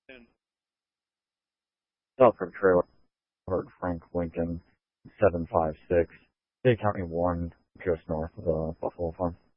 Southbrook Trailer, Frank Lincoln, 756, Dade County 1, just north of the Buffalo Farm.